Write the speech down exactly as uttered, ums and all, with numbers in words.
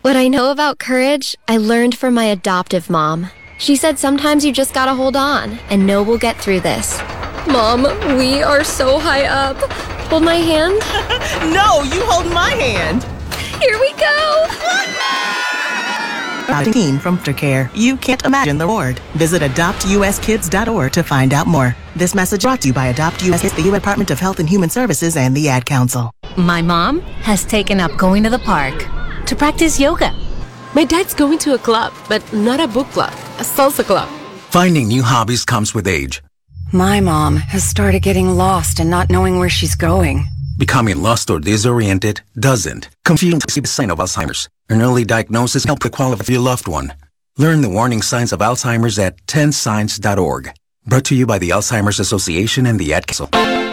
What I know about courage, I learned from my adoptive mom. She said sometimes you just gotta hold on and know we'll get through this. Mom, we are so high up. Hold my hand. No, you hold my hand. Here we go. A team from Aftercare. You can't imagine the reward. Visit adopt u s kids dot org to find out more. This message brought to you by Adopt U S Kids, the U S Department of Health and Human Services, and the Ad Council. My mom has taken up going to the park to practice yoga. My dad's going to a club, but not a book club, a salsa club. Finding new hobbies comes with age. My mom has started getting lost and not knowing where she's going. Becoming lost or disoriented doesn't. Confusing is a sign of Alzheimer's. An early diagnosis helps the quality of your loved one. Learn the warning signs of Alzheimer's at ten signs dot org. Brought to you by the Alzheimer's Association and the Ad Council.